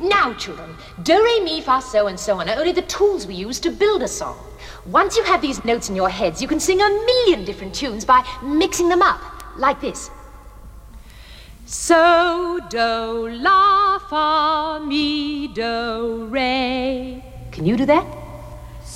Now, children, do, re, mi, fa, so, and so on are only the tools we use to build a song. Once you have these notes in your heads, you can sing a million different tunes by mixing them up, like this. So, do, la, fa, mi, do, re. Can you do that?